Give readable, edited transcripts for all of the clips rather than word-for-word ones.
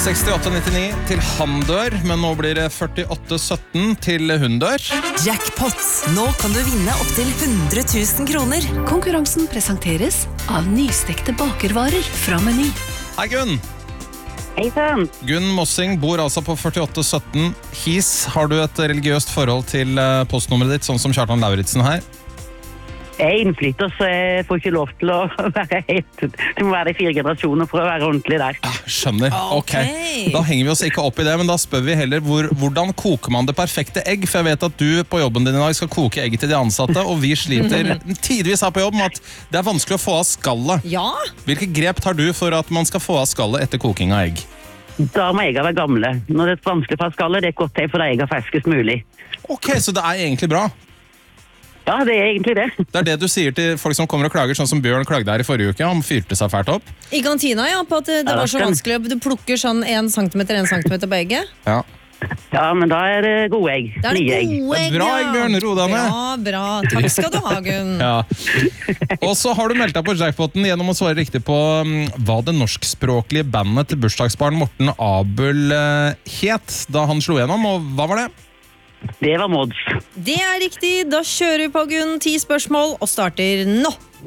68,99 til han dør, men nå blir det 48,17 til hun dør. Jackpot. Nå kan du vinne opp til 100 000 kroner. Konkurransen presenteres av nystekte bakervarer fra Meny. Hei Gunn! Hei sann. Gunn Mossing bor altså på 48,17 His. Har du et religiøst forhold til postnummeret ditt, sånn som Kjartan Lauritsen her? Jeg er innflytter, så jeg får ikke lov til å være helt... Det må være de 4 generasjoner for å være ordentlig der. Skjønner, ok. Da henger vi oss ikke opp i det, men da spør vi heller hvordan koker man det perfekte egg? For jeg vet at du på jobben din i dag skal koke egg til de ansatte, og vi sliter tidvis her på jobb med at det er vanskelig å få av skallet. Ja. Hvilke grep tar du for at man skal få av skallet etter koking av egg? Da må eggene være gamle. Når det er vanskelig for skallet, det er godt til for de eggene ferskest mulig. Ok, så det er egentlig bra. Ja, det er egentlig det. Det er det du sier til folk som kommer og klager, sånn som Bjørn klagde her i forrige uke. Han fyrte seg fælt opp. I kantina, ja, på at det var så vanskelig. Du plukker sånn 1 centimeter på egget. Ja. Ja, men da er det gode egg. Da er det gode egg, bra egg, Bjørn. Ro deg ned. Ja, bra. Takk skal du ha, Gunn. Ja. Og så har du meldt deg på jackpoten gjennom å svare riktig på hva det norskspråklige bandet til bursdagsbarn Morten Abel het da han slo gjennom, og hva var det? Det var Mods. Det er riktig. Da kjører vi på, Gunn. 10 spørsmål, og starter nå.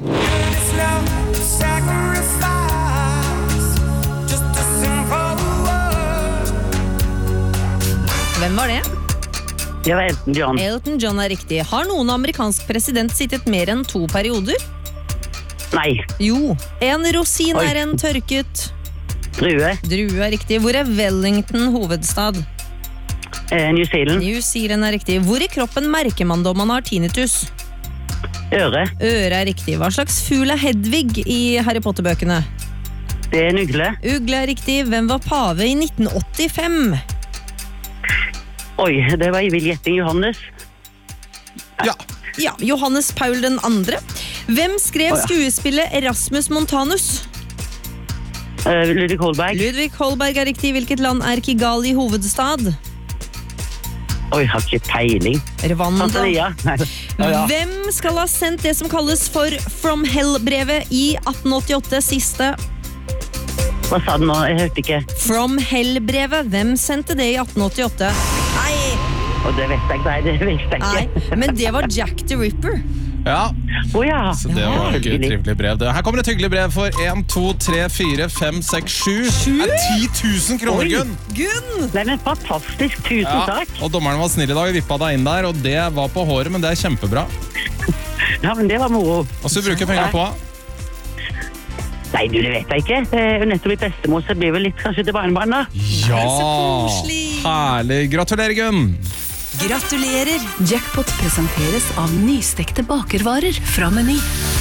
Hvem var det? Det var Elton John. Elton John er riktig. Har noen amerikansk president sittet mer enn 2 perioder? Nei. Jo. En rosin Oi. er en tørket... Drue. Drue er riktig. Hvor er Wellington hovedstad? New Zealand. New Zealand er riktig. Hvor i kroppen merker man da man har tinnitus? Øre. Øre er riktig. Hva slags fugl er Hedvig i Harry Potter-bøkene? Det er en ugle. Ugle er riktig. Hvem var pave i 1985? Oi, det var i viljetting Johannes. Ja. Ja, Johannes Paul den andre. Hvem skrev skuespillet Erasmus Montanus? Ludvig Holberg. Ludvig Holberg er riktig. Hvilket land er Kigali hovedstad? Oi, har ikke peiling. Rwanda. Tanzania. Nei. Ja. Hvem skal ha sendt det som kalles for From Hell-brevet i 1888 siste? Hva sa den nå? Jeg hørte ikke. From Hell-brevet. Hvem sendte det i 1888? Nei, Og det vet jeg ikke. Nei, det vet jeg nei, ikke. men det var Jack the Ripper. Ja, Åja. så det var ikke et hyggelig. trivelig brev. Her kommer et hyggelig brev for 1, 2, 3, 4, 5, 6, 7. Det er 10 000 kroner, Oi. Gunn! Gunn! Nei, men fantastisk. Tusen takk. Og dommeren var snill i dag, vippa deg inn der, og det var på håret, men det er kjempebra. Ja, men det var moro. Og så bruker penger på. Nei, du, det vet jeg ikke. Det er jo nettopp i bestemor, så det blir vel litt kanskje til barnebarn da. Ja, så koselig. herlig. Gratulerer, Gunn. Gratulerer! Jackpot presenteres av nystekte bakervarer fra Meny.